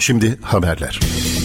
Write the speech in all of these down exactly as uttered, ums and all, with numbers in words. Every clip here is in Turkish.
Şimdi haberler.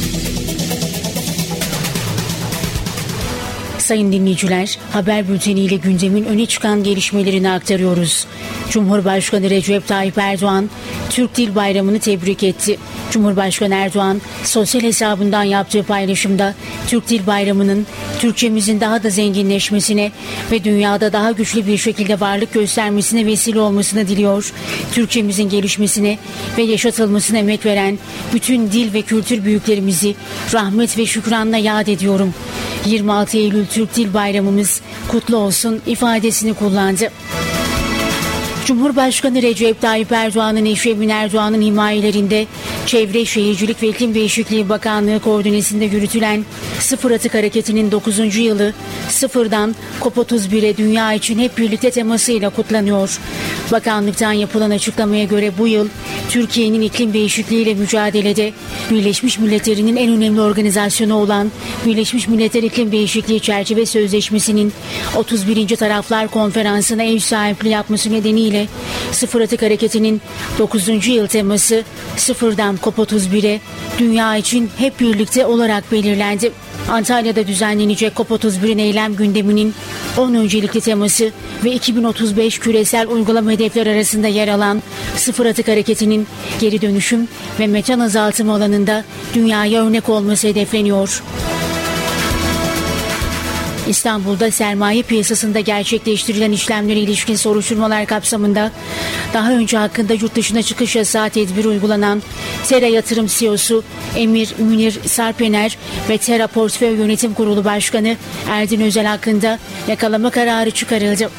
Sayın dinleyiciler, haber bülteniyle gündemin öne çıkan gelişmelerini aktarıyoruz. Cumhurbaşkanı Recep Tayyip Erdoğan, Türk Dil Bayramı'nı tebrik etti. Cumhurbaşkanı Erdoğan, sosyal hesabından yaptığı paylaşımda Türk Dil Bayramı'nın Türkçemizin daha da zenginleşmesine ve dünyada daha güçlü bir şekilde varlık göstermesine vesile olmasını diliyor. Türkçemizin gelişmesine ve yaşatılmasına emek veren bütün dil ve kültür büyüklerimizi rahmet ve şükranla yad ediyorum. yirmi altı Eylül Türk Dil Bayramımız kutlu olsun ifadesini kullandı. Cumhurbaşkanı Recep Tayyip Erdoğan'ın eşi Emin Erdoğan'ın himayelerinde Çevre, Şehircilik ve İklim Değişikliği Bakanlığı koordinesinde yürütülen Sıfır Atık Hareketi'nin dokuzuncu yılı sıfırdan COP otuz bire Dünya için hep birlikte temasıyla kutlanıyor. Bakanlıktan yapılan açıklamaya göre bu yıl Türkiye'nin iklim değişikliğiyle mücadelede Birleşmiş Milletler'in en önemli organizasyonu olan Birleşmiş Milletler İklim Değişikliği Çerçeve Sözleşmesi'nin otuz birinci Taraflar Konferansı'na ev sahipliği yapması nedeniyle Sıfır Atık Hareketi'nin dokuzuncu yıl teması sıfırdan COP otuz bire Dünya için hep birlikte olarak belirlendi. Antalya'da düzenlenecek COP otuz birin eylem gündeminin on öncelikli teması ve iki bin otuz beş küresel uygulama hedefleri arasında yer alan Sıfır Atık Hareketi'nin geri dönüşüm ve metan azaltımı alanında dünyaya örnek olması hedefleniyor. İstanbul'da sermaye piyasasında gerçekleştirilen işlemlere ilişkin soruşturmalar kapsamında daha önce hakkında yurt dışına çıkış yasağı tedbiri uygulanan Tera Yatırım C E O'su Emir Münir Sarpener ve Tera Portföy Yönetim Kurulu Başkanı Erdin Özel hakkında yakalama kararı çıkarıldı.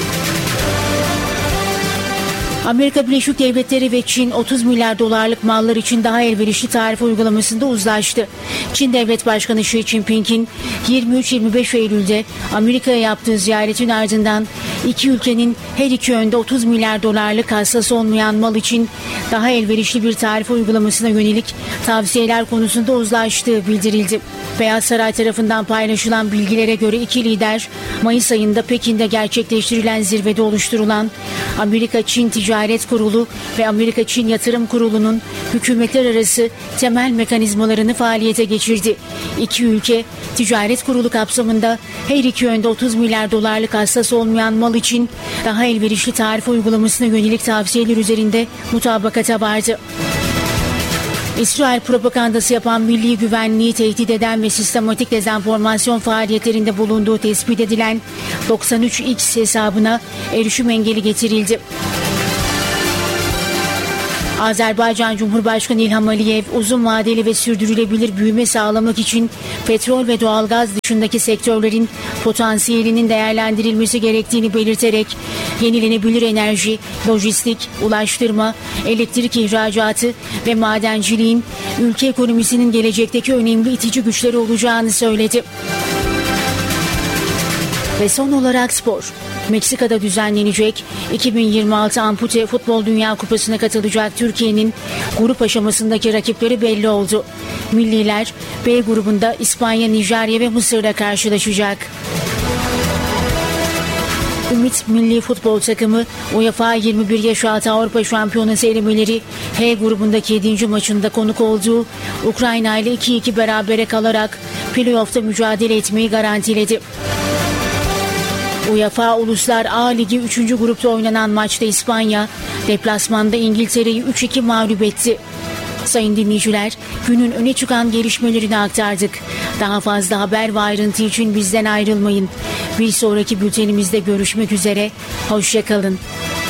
Amerika Birleşik Devletleri ve Çin otuz milyar dolarlık mallar için daha elverişli tarif uygulamasında uzlaştı. Çin Devlet Başkanı Xi Jinping'in yirmi üç yirmi beş Eylül'de Amerika'ya yaptığı ziyaretin ardından iki ülkenin her iki yönde otuz milyar dolarlık hassası olmayan mal için daha elverişli bir tarif uygulamasına yönelik tavsiyeler konusunda uzlaştığı bildirildi. Beyaz Saray tarafından paylaşılan bilgilere göre iki lider Mayıs ayında Pekin'de gerçekleştirilen zirvede oluşturulan Amerika-Çin Ticaret Kurulu ve Amerika-Çin Yatırım Kurulu'nun hükümetler arası temel mekanizmalarını faaliyete geçirdi. İki ülke ticaret kurulu kapsamında her iki yönde otuz milyar dolarlık hassas olmayan mal için daha elverişli tarif uygulamasına yönelik tavsiyeler üzerinde mutabakata vardı. İsrail propagandası yapan milli güvenliği tehdit eden ve sistematik dezenformasyon faaliyetlerinde bulunduğu tespit edilen doksan üç X hesabına erişim engeli getirildi. Azerbaycan Cumhurbaşkanı İlham Aliyev uzun vadeli ve sürdürülebilir büyüme sağlamak için petrol ve doğalgaz dışındaki sektörlerin potansiyelinin değerlendirilmesi gerektiğini belirterek yenilenebilir enerji, lojistik, ulaştırma, elektrik ihracatı ve madenciliğin ülke ekonomisinin gelecekteki önemli itici güçleri olacağını söyledi. Ve son olarak spor. Meksika'da düzenlenecek iki bin yirmi altı Ampute Futbol Dünya Kupası'na katılacak Türkiye'nin grup aşamasındaki rakipleri belli oldu. Milliler B grubunda İspanya, Nijerya ve Mısır'la karşılaşacak. Ümit Milli Futbol Takımı UEFA yirmi bir yaş altı Avrupa Şampiyonası elemeleri H grubundaki yedinci maçında konuk olduğu Ukrayna ile iki iki berabere kalarak playoff'ta mücadele etmeyi garantiledi. UEFA Uluslar A Ligi üçüncü grupta oynanan maçta İspanya deplasmanda İngiltere'yi üç iki mağlup etti. Sayın dinleyiciler, günün öne çıkan gelişmelerini aktardık. Daha fazla haber ve ayrıntı için bizden ayrılmayın. Bir sonraki bültenimizde görüşmek üzere. Hoşça kalın.